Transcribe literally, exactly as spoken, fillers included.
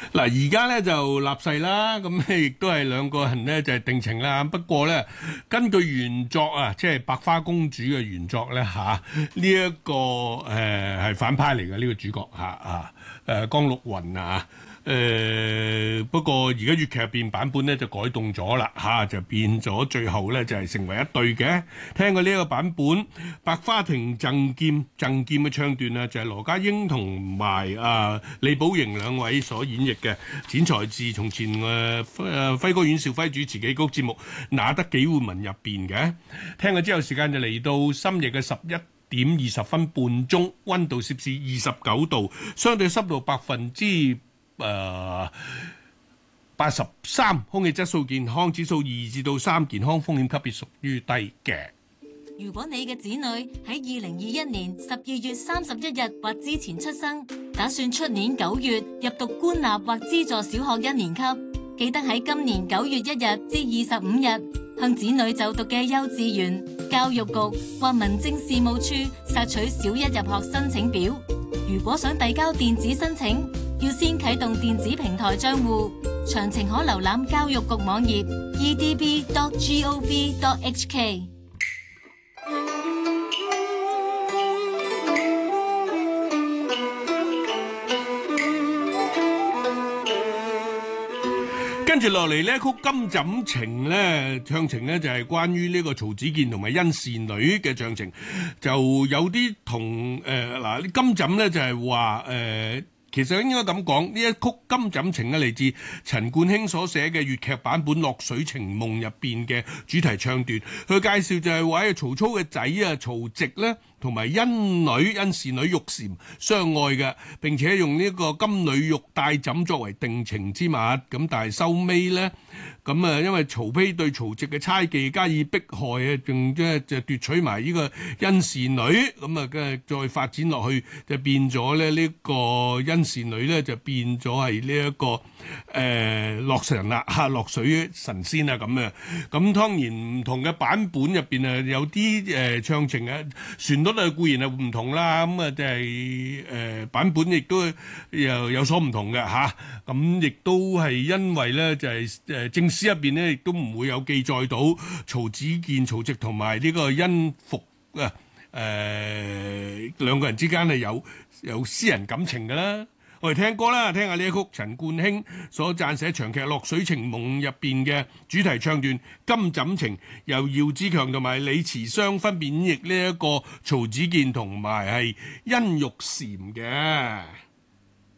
嗱，而家咧就立誓啦，咁亦都係兩個人咧就係定情啦。不過咧，根據原作啊，即係白花公主嘅原作咧嚇，呢一個誒係反派嚟嘅呢個主角嚇啊誒江陸雲啊。誒、呃、不過而家粵劇入邊版本咧就改動咗啦嚇，就變咗最後咧就係、是、成為一對嘅。聽過呢一個版本，百花亭贈劍贈劍嘅唱段啊，就係、是、羅家英同埋啊李寶瑩兩位所演繹嘅。剪裁自從前誒誒、呃、輝哥阮兆輝主持幾曲節目《那得幾回聞》入邊嘅。聽過之後，時間就嚟到深夜嘅十一點二十分半鐘，溫度攝氏二十九度，相對濕度百分之誒八十三，空氣質素健康指數二至到三，健康風險級別屬於低嘅。 如果你嘅子女喺二零二一年十二月三十一日或之前出生，打算出年九月入讀官立或資助小學一年級，記得喺今年九月一日至二十五日向子女就讀嘅幼稚園、教育局或民政事務處索取小一入學申請表。如果想遞交電子申請，要先啟動電子平台賬戶，詳情可瀏覽教育局網頁 e d b dot gov dot h k。 跟住落嚟呢曲《金枕情》咧，唱情咧就係關於呢個曹子健同埋甄士女嘅唱情，就有啲同誒嗱金枕咧就係話誒。其實應該咁講，呢一曲《金枕情》咧嚟自陳冠希所寫嘅粵劇版本《落水情夢》入邊嘅主題唱段。佢介紹就係話，曹操嘅仔啊曹植咧，同埋甄女甄士女玉蟾相愛嘅，並且用呢個金縷玉帶枕作為定情之物。咁但係收尾咧，咁啊因為曹丕對曹植嘅猜忌加以迫害啊，仲即係就奪取埋呢個甄士女，咁啊跟住再發展落去就變咗咧呢個甄士女咧就變咗係呢一個誒、呃、洛神啦嚇，落水神仙啊咁啊。咁當然唔同嘅版本入邊啊，有啲誒、呃、唱情啊旋律啊固然係唔同啦，咁啊就係誒版本亦都又有所唔同嘅嚇。咁亦都係因為咧就係、是、誒正史入邊咧亦都唔會有記載到曹子健、曹植同埋呢個甄宓啊誒兩個人之間係有有私人感情㗎啦。我哋聽歌啦，聽下呢一曲陳冠希所撰寫長劇《落水情夢》入邊嘅主題唱段《金枕情》，由姚志強同埋李慈湘分別演繹呢一個曹子健同埋係甄玉蟾嘅。